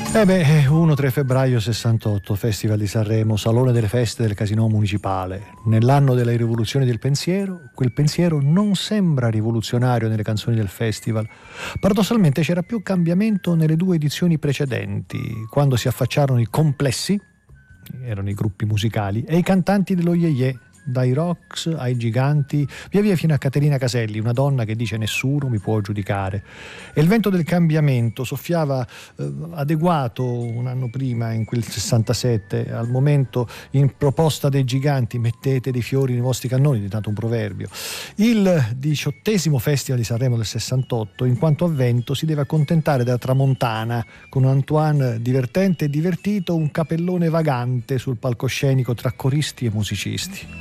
1-3 febbraio 68, Festival di Sanremo, Salone delle Feste del Casinò Municipale. Nell'anno della rivoluzione del pensiero, quel pensiero non sembra rivoluzionario nelle canzoni del festival. Paradossalmente c'era più cambiamento nelle due edizioni precedenti, quando si affacciarono i complessi, erano i gruppi musicali, e i cantanti dello Yeye, dai Rocks ai Giganti, via via fino a Caterina Caselli, una donna che dice nessuno mi può giudicare. E il vento del cambiamento soffiava adeguato un anno prima, in quel 67, al momento in proposta dei Giganti, mettete dei fiori nei vostri cannoni, è tanto un proverbio. Il 18° Festival di Sanremo del 68, in quanto a vento, si deve accontentare della tramontana, con un Antoine divertente e divertito, un capellone vagante sul palcoscenico tra coristi e musicisti.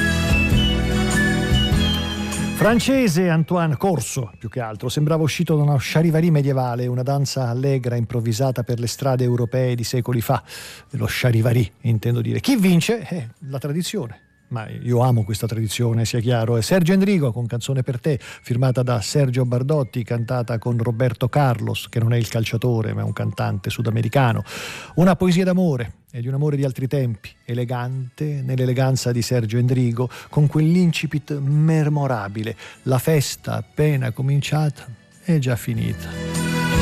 Francese Antoine Corso, più che altro, sembrava uscito da uno charivari medievale, una danza allegra improvvisata per le strade europee di secoli fa. Lo charivari, intendo dire. Chi vince? La tradizione. Ma io amo questa tradizione, sia chiaro. È Sergio Endrigo con Canzone per te, firmata da Sergio Bardotti, cantata con Roberto Carlos, che non è il calciatore ma è un cantante sudamericano. Una poesia d'amore, e di un amore di altri tempi, elegante nell'eleganza di Sergio Endrigo, con quell'incipit memorabile: la festa appena cominciata è già finita.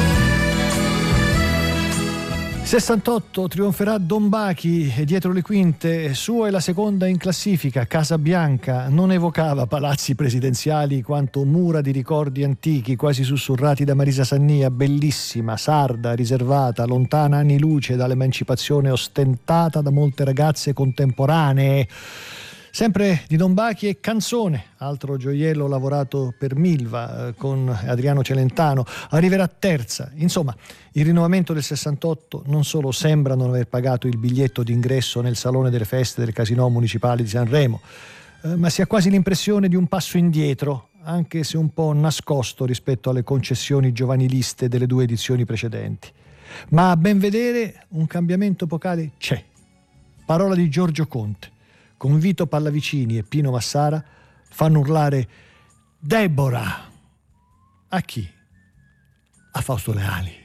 68, trionferà Don Bachi e dietro le quinte, sua è la seconda in classifica. Casa Bianca non evocava palazzi presidenziali quanto mura di ricordi antichi, quasi sussurrati da Marisa Sannia, bellissima, sarda, riservata, lontana anni luce dall'emancipazione ostentata da molte ragazze contemporanee. Sempre di Don Bachi e Canzone, altro gioiello lavorato per Milva con Adriano Celentano, arriverà terza. Insomma, il rinnovamento del 68 non solo sembra non aver pagato il biglietto d'ingresso nel Salone delle Feste del Casinò Municipale di Sanremo, ma si ha quasi l'impressione di un passo indietro, anche se un po' nascosto rispetto alle concessioni giovaniliste delle due edizioni precedenti. Ma a ben vedere un cambiamento epocale c'è. Parola di Giorgio Conte. Con Vito Pallavicini e Pino Massara fanno urlare Deborah. A chi? A Fausto Leali.